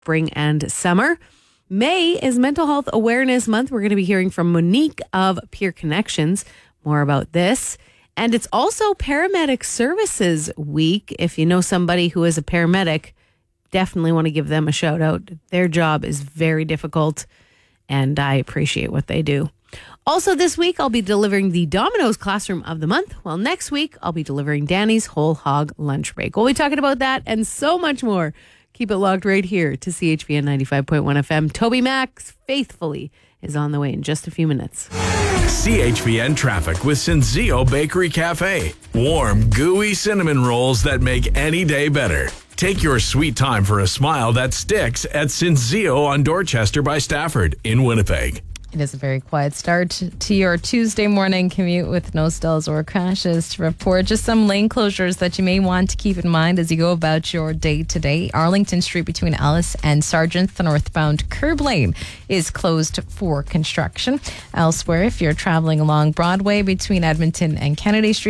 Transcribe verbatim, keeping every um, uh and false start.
spring and summer. May is Mental Health Awareness Month. We're going to be hearing from Monique of Peer Connections more about this. And it's also Paramedic Services Week. If you know somebody who is a paramedic, definitely want to give them a shout out. Their job is very difficult, and I appreciate what they do. Also this week, I'll be delivering the Domino's Classroom of the Month, while next week, I'll be delivering Danny's Whole Hog Lunch Break. We'll be talking about that and so much more. Keep it locked right here to C H V N ninety-five point one F M. Toby Max, faithfully, is on the way in just a few minutes. C H V N traffic with Senzio Bakery Cafe. Warm, gooey cinnamon rolls that make any day better. Take your sweet time for a smile that sticks at Senzio on Dorchester by Stafford in Winnipeg. It is a very quiet start to your Tuesday morning commute with no stalls or crashes to report. Just some lane closures that you may want to keep in mind as you go about your day today. Arlington Street between Ellis and Sargent, the northbound curb lane is closed for construction. Elsewhere, if you're traveling along Broadway between Edmonton and Kennedy Street,